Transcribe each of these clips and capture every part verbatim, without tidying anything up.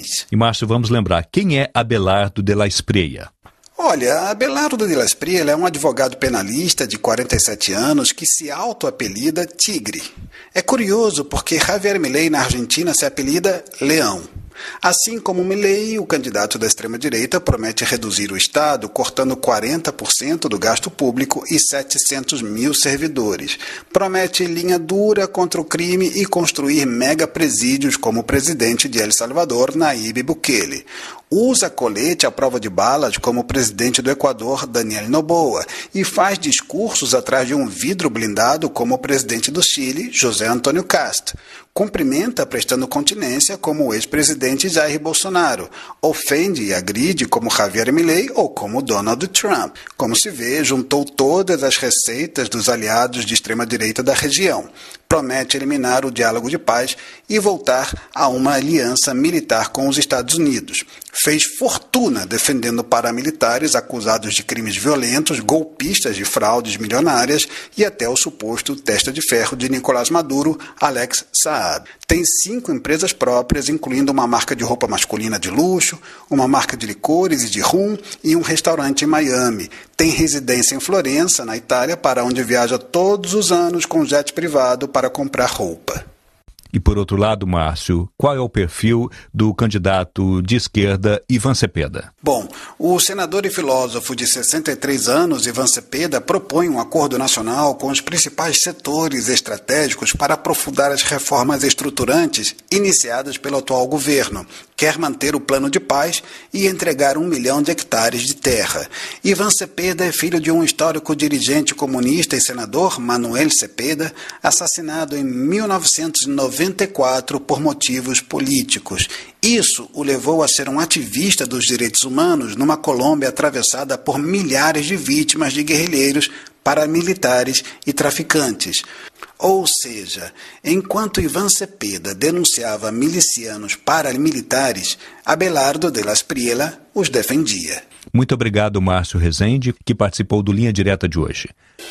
país. E, Márcio, vamos lembrar, quem é Abelardo de la Espriella? Olha, Abelardo de la Espriella é um advogado penalista de quarenta e sete anos que se auto-apelida Tigre. É curioso porque Javier Milei na Argentina se apelida Leão. Assim como Milei, o candidato da extrema-direita promete reduzir o Estado, cortando quarenta por cento do gasto público e setecentos mil servidores. Promete linha dura contra o crime e construir mega-presídios como o presidente de El Salvador, Nayib Bukele. Usa colete à prova de balas como o presidente do Equador, Daniel Noboa, e faz discursos atrás de um vidro blindado como o presidente do Chile, José Antônio Kast. Cumprimenta prestando continência como o ex-presidente Jair Bolsonaro. Ofende e agride como Javier Milei ou como Donald Trump. Como se vê, juntou todas as receitas dos aliados de extrema-direita da região. Promete eliminar o diálogo de paz e voltar a uma aliança militar com os Estados Unidos. Fez fortuna defendendo paramilitares acusados de crimes violentos, golpistas de fraudes milionárias e até o suposto testa de ferro de Nicolás Maduro, Alex Saab. Tem cinco empresas próprias, incluindo uma marca de roupa masculina de luxo, uma marca de licores e de rum e um restaurante em Miami. Tem residência em Florença, na Itália, para onde viaja todos os anos com jet privado para comprar roupa. E por outro lado, Márcio, qual é o perfil do candidato de esquerda Ivan Cepeda? Bom, o senador e filósofo de sessenta e três anos, Ivan Cepeda, propõe um acordo nacional com os principais setores estratégicos para aprofundar as reformas estruturantes iniciadas pelo atual governo. Quer manter o plano de paz e entregar um milhão de hectares de terra. Ivan Cepeda é filho de um histórico dirigente comunista e senador, Manuel Cepeda, assassinado em mil novecentos e noventa e quatro por motivos políticos. Isso o levou a ser um ativista dos direitos humanos numa Colômbia atravessada por milhares de vítimas de guerrilheiros, paramilitares e traficantes. Ou seja, enquanto Ivan Cepeda denunciava milicianos paramilitares, Abelardo de la Espriella os defendia. Muito obrigado, Márcio Rezende, que participou do Linha Direta de hoje.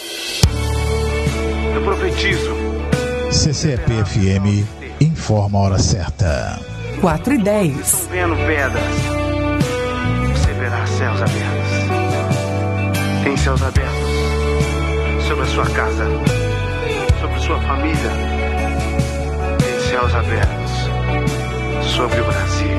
Eu profetizo. C C P F M informa a hora certa. quatro e dez. Estão vendo pedras. Você verá céus abertos. Tem céus abertos sobre a sua casa, sobre sua família. Tem céus abertos sobre o Brasil.